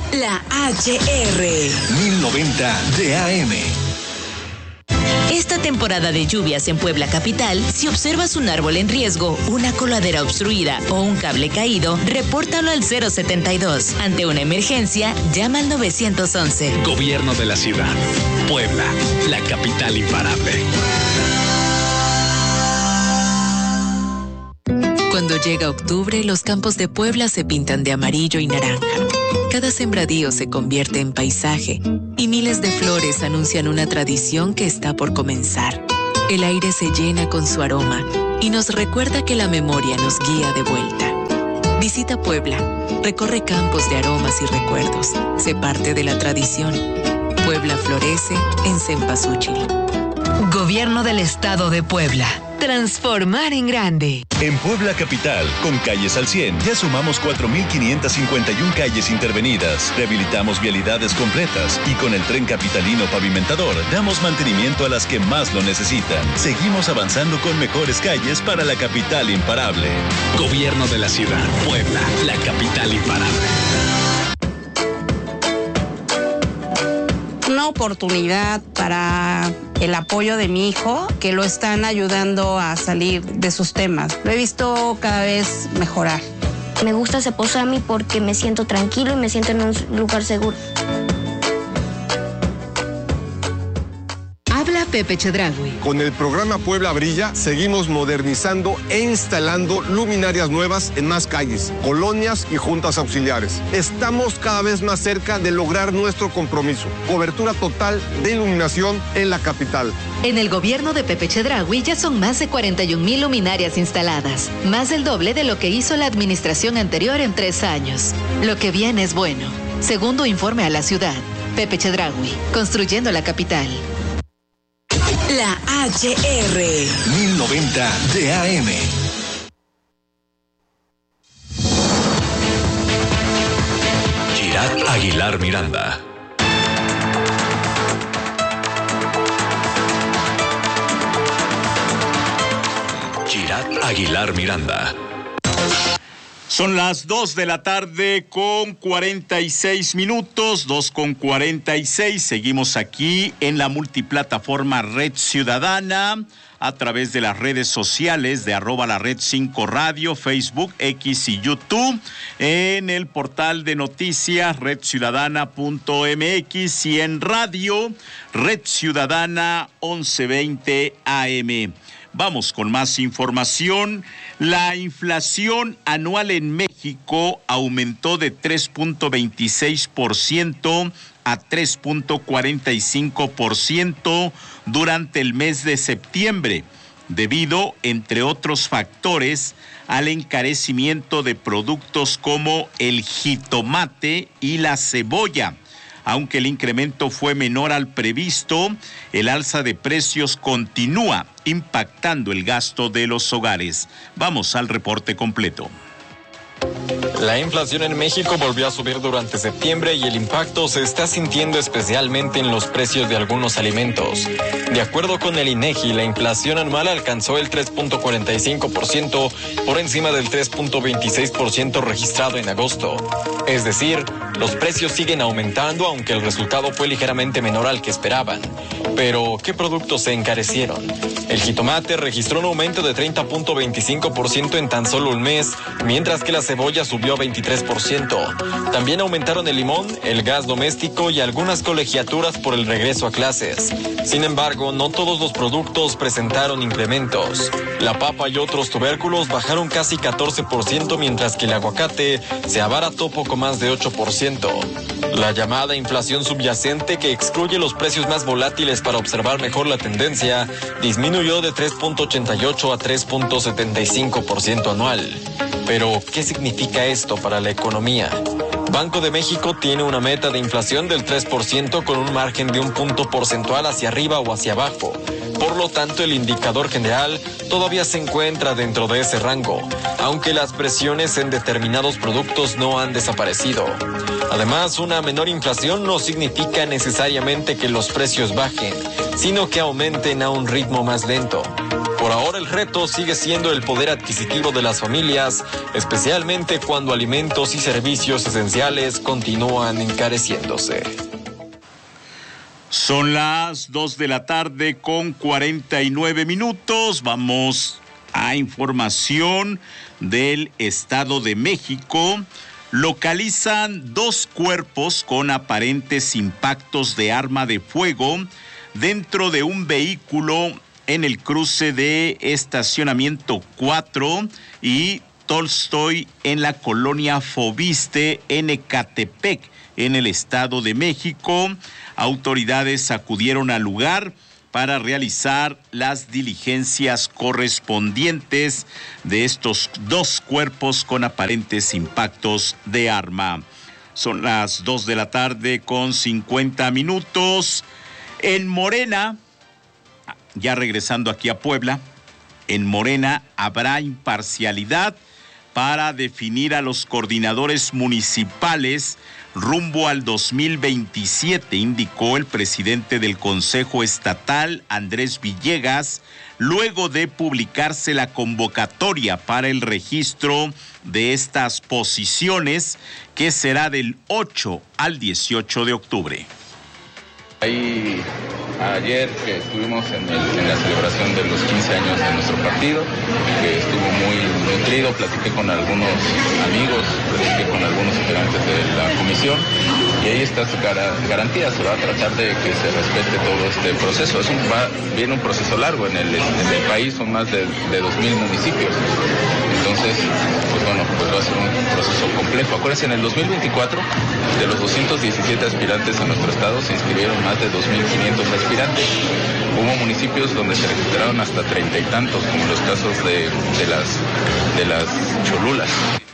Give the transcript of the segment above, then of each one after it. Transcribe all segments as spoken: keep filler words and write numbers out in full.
La H R. mil noventa de A M. Esta temporada de lluvias en Puebla capital, si observas un árbol en riesgo, una coladera obstruida o un cable caído, repórtalo al cero setenta y dos. Ante una emergencia, llama al nueve once. Gobierno de la ciudad. Puebla, la capital imparable. Cuando llega octubre, los campos de Puebla se pintan de amarillo y naranja. Cada sembradío se convierte en paisaje y miles de flores anuncian una tradición que está por comenzar. El aire se llena con su aroma y nos recuerda que la memoria nos guía de vuelta. Visita Puebla, recorre campos de aromas y recuerdos. Sé parte de la tradición. Puebla florece en Cempasúchil. Gobierno del Estado de Puebla. Transformar en grande. En Puebla capital, con calles al cien, ya sumamos cuatro mil quinientas cincuenta y una calles intervenidas. Rehabilitamos vialidades completas y con el tren capitalino pavimentador damos mantenimiento a las que más lo necesitan. Seguimos avanzando con mejores calles para la capital imparable. Gobierno de la ciudad. Puebla, la capital imparable. Una oportunidad para el apoyo de mi hijo, que lo están ayudando a salir de sus temas. Lo he visto cada vez mejorar. Me gusta Ceposami porque me siento tranquilo y me siento en un lugar seguro. Habla Pepe Chedraui. Con el programa Puebla Brilla, seguimos modernizando e instalando luminarias nuevas en más calles, colonias y juntas auxiliares. Estamos cada vez más cerca de lograr nuestro compromiso. Cobertura total de iluminación en la capital. En el gobierno de Pepe Chedraui ya son más de cuarenta y un mil luminarias instaladas, más del doble de lo que hizo la administración anterior en tres años. Lo que viene es bueno. Segundo informe a la ciudad. Pepe Chedraui, construyendo la capital. La H R. mil noventa de A M. Girat Aguilar Miranda. Girat Aguilar Miranda. Son las dos de la tarde con cuarenta y seis minutos, dos con cuarenta y seis. Seguimos aquí en la multiplataforma Red Ciudadana a través de las redes sociales de arroba la red cinco radio, Facebook, X y YouTube, en el portal de noticias red ciudadana punto m x y en radio Red Ciudadana once veinte A M. Vamos con más información. La inflación anual en México aumentó de tres punto veintiséis por ciento a tres punto cuarenta y cinco por ciento durante el mes de septiembre, debido, entre otros factores, al encarecimiento de productos como el jitomate y la cebolla. Aunque el incremento fue menor al previsto, el alza de precios continúa impactando el gasto de los hogares. Vamos al reporte completo. La inflación en México volvió a subir durante septiembre y el impacto se está sintiendo especialmente en los precios de algunos alimentos. De acuerdo con el INEGI, la inflación anual alcanzó el tres punto cuarenta y cinco por ciento por encima del tres punto veintiséis por ciento registrado en agosto. Es decir, los precios siguen aumentando aunque el resultado fue ligeramente menor al que esperaban. Pero, ¿qué productos se encarecieron? El jitomate registró un aumento de treinta punto veinticinco por ciento en tan solo un mes, mientras que la cebolla subió veintitrés por ciento. También aumentaron el limón, el gas doméstico y algunas colegiaturas por el regreso a clases. Sin embargo, no todos los productos presentaron incrementos. La papa y otros tubérculos bajaron casi catorce por ciento, mientras que el aguacate se abarató poco más de ocho por ciento. La llamada inflación subyacente, que excluye los precios más volátiles para observar mejor la tendencia, disminuyó de tres punto ochenta y ocho a tres punto setenta y cinco por ciento anual. Pero, ¿qué significa esto para la economía? Banco de México tiene una meta de inflación del tres por ciento con un margen de un punto porcentual hacia arriba o hacia abajo. Por lo tanto, el indicador general todavía se encuentra dentro de ese rango, aunque las presiones en determinados productos no han desaparecido. Además, una menor inflación no significa necesariamente que los precios bajen. sino que aumenten a un ritmo más lento. Por ahora el reto sigue siendo el poder adquisitivo de las familias, especialmente cuando alimentos y servicios esenciales continúan encareciéndose. Son las dos de la tarde con cuarenta y nueve minutos. Vamos a información del Estado de México. Localizan dos cuerpos con aparentes impactos de arma de fuego dentro de un vehículo en el cruce de Estacionamiento cuatro y Tolstoy en la colonia Fobiste en Ecatepec, en el Estado de México. Autoridades acudieron al lugar para realizar las diligencias correspondientes de estos dos cuerpos con aparentes impactos de arma. Son las dos de la tarde con cincuenta minutos. En Morena, ya regresando aquí a Puebla, en Morena habrá imparcialidad para definir a los coordinadores municipales rumbo al dos mil veintisiete, indicó el presidente del Consejo Estatal, Andrés Villegas, luego de publicarse la convocatoria para el registro de estas posiciones, que será del ocho al dieciocho de octubre. Ahí, ayer que estuvimos en, el, en la celebración de los quince años de nuestro partido, que estuvo muy nutrido, platiqué con algunos amigos, platiqué con algunos integrantes de la comisión, y ahí está su garantía, se va a tratar de que se respete todo este proceso. Es un, va, viene un proceso largo, en el, en el país son más de, de dos mil municipios, entonces, pues bueno, pues va a ser un proceso complejo. Acuérdense, en el dos mil veinticuatro, de los doscientos diecisiete aspirantes en nuestro estado, se inscribieron más de dos mil quinientos aspirantes. Hubo municipios donde se registraron hasta treinta y tantos, como los casos de, de, las, de las Cholulas.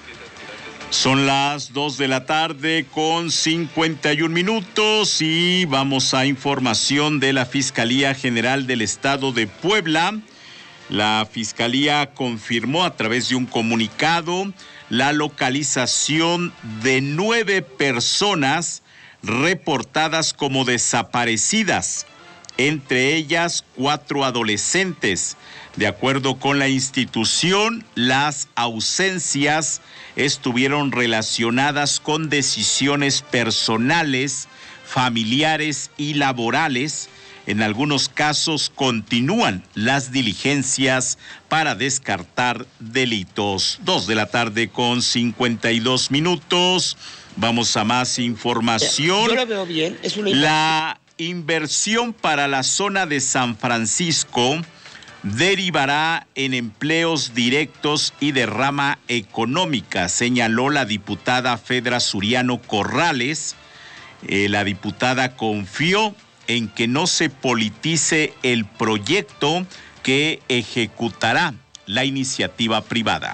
Son las dos de la tarde con cincuenta y un minutos y vamos a información de la Fiscalía General del Estado de Puebla. La Fiscalía confirmó a través de un comunicado la localización de nueve personas reportadas como desaparecidas, entre ellas cuatro adolescentes. De acuerdo con la institución, las ausencias estuvieron relacionadas con decisiones personales, familiares y laborales. En algunos casos continúan las diligencias para descartar delitos. Dos de la tarde con cincuenta y dos minutos. Vamos a más información. Yo lo veo bien. Es una la inversión para la zona de San Francisco derivará en empleos directos y de rama económica, señaló la diputada Fedra Suriano Corrales. Eh, la diputada confió en que no se politice el proyecto que ejecutará la iniciativa privada.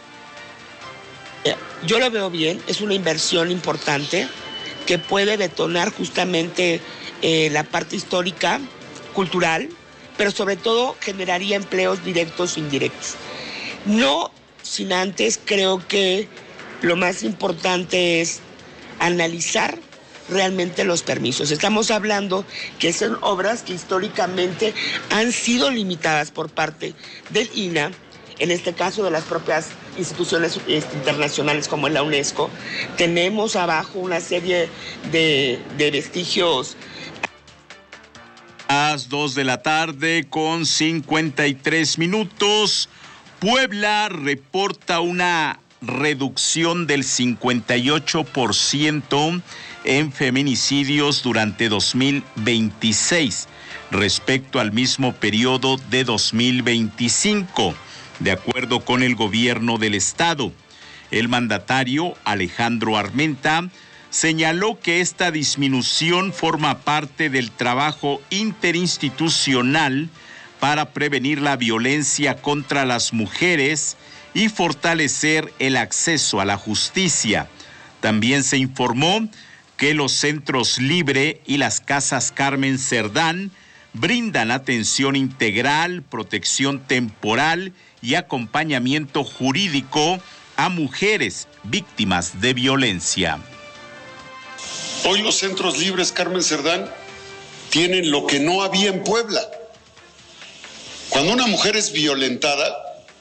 Yo lo veo bien, es una inversión importante que puede detonar justamente eh, la parte histórica, cultural, pero sobre todo generaría empleos directos e indirectos. No sin antes, creo que lo más importante es analizar realmente los permisos. Estamos hablando que son obras que históricamente han sido limitadas por parte del I N A, en este caso de las propias instituciones internacionales como la UNESCO. Tenemos abajo una serie de, de vestigios. Las dos de la tarde con cincuenta y tres minutos. Puebla reporta una reducción del cincuenta y ocho por ciento en feminicidios durante dos mil veintiséis respecto al mismo periodo de dos mil veinticinco, de acuerdo con el gobierno del estado. El mandatario Alejandro Armenta señaló que esta disminución forma parte del trabajo interinstitucional para prevenir la violencia contra las mujeres y fortalecer el acceso a la justicia. También se informó que los centros Libre y las casas Carmen Cerdán brindan atención integral, protección temporal y acompañamiento jurídico a mujeres víctimas de violencia. Hoy los centros Libres Carmen Cerdán tienen lo que no había en Puebla. Cuando una mujer es violentada,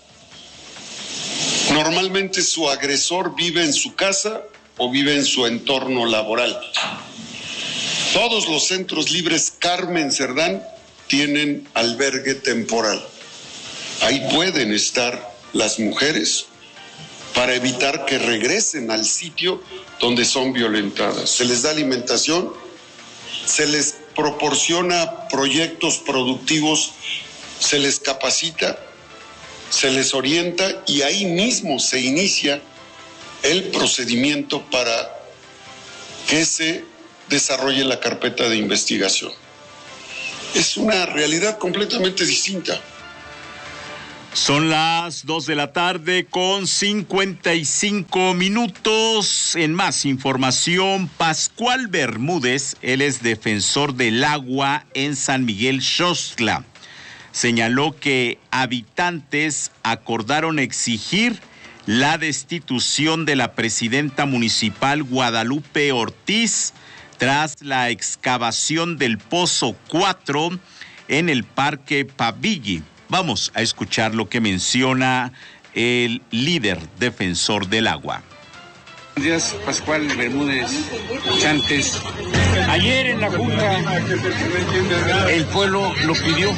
normalmente su agresor vive en su casa o vive en su entorno laboral. Todos los centros libres Carmen Cerdán tienen albergue temporal. Ahí pueden estar las mujeres para evitar que regresen al sitio donde son violentadas. Se les da alimentación, se les proporciona proyectos productivos, se les capacita, se les orienta y ahí mismo se inicia el procedimiento para que se desarrolle la carpeta de investigación. Es una realidad completamente distinta. Son las dos de la tarde con cincuenta y cinco minutos. En más información, Pascual Bermúdez, él es defensor del agua en San Miguel Xoxtla, señaló que habitantes acordaron exigir la destitución de la presidenta municipal Guadalupe Ortiz tras la excavación del Pozo cuatro en el Parque Pavilli. Vamos a escuchar lo que menciona el líder defensor del agua. Buenos días, Pascual Bermúdez Chantes. Ayer en la Junta el pueblo lo pidió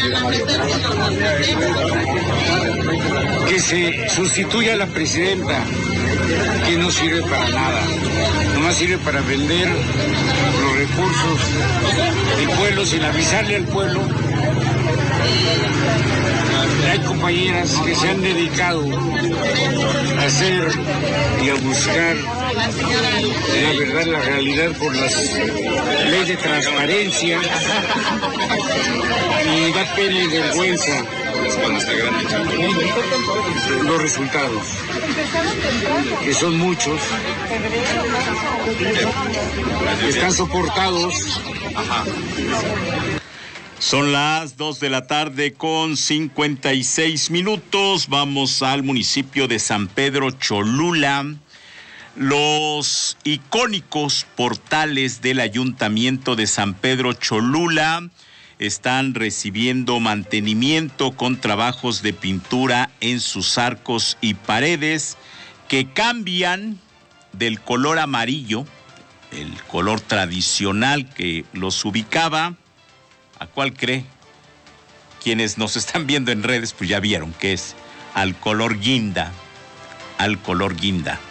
que se sustituya a la presidenta, que no sirve para nada, nomás sirve para vender los recursos del pueblo sin avisarle al pueblo. Hay compañeras que se han dedicado a hacer y a buscar la verdad, la realidad por las leyes de transparencia, y da pena y vergüenza los resultados, que son muchos, que están soportados. Ajá. Son las dos de la tarde con cincuenta y seis minutos. Vamos al municipio de San Pedro Cholula. Los icónicos portales del Ayuntamiento de San Pedro Cholula están recibiendo mantenimiento con trabajos de pintura en sus arcos y paredes que cambian del color amarillo, el color tradicional que los ubicaba. ¿A cuál cree? Quienes nos están viendo en redes, pues ya vieron que es al color guinda, al color guinda.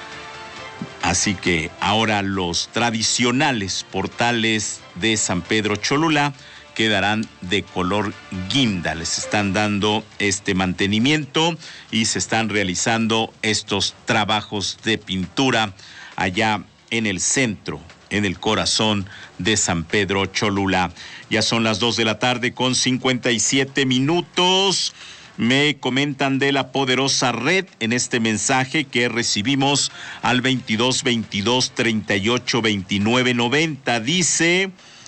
Así que ahora los tradicionales portales de San Pedro Cholula quedarán de color guinda. Les están dando este mantenimiento y se están realizando estos trabajos de pintura allá en el centro, en el corazón de San Pedro Cholula. Ya son las dos de la tarde con cincuenta y siete minutos. Me comentan de la poderosa red en este mensaje que recibimos al veintidós veintidós treinta y ocho veintinueve noventa. Dice: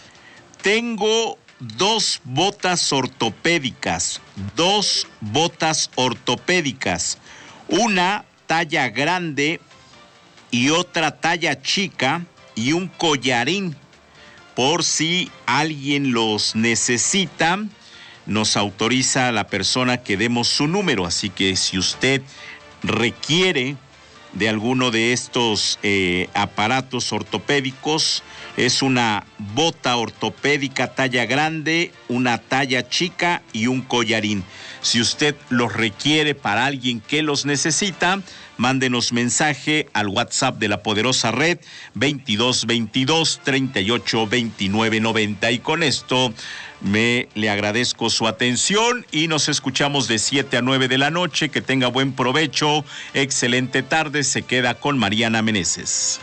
tengo dos botas ortopédicas, dos botas ortopédicas, una talla grande y otra talla chica, y un collarín, por si alguien los necesita. Nos autoriza la persona que demos su número, así que si usted requiere de alguno de estos eh, aparatos ortopédicos, es una bota ortopédica talla grande, una talla chica y un collarín. Si usted los requiere para alguien que los necesita, mándenos mensaje al WhatsApp de la poderosa red veintidós veintidós treinta y ocho veintinueve noventa. Y con esto me le agradezco su atención y nos escuchamos de siete a nueve de la noche. Que tenga buen provecho, excelente tarde. Se queda con Mariana Meneses.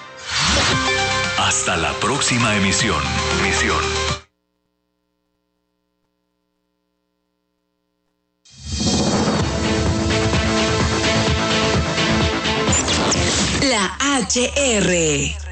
Hasta la próxima emisión. Emisión. La H R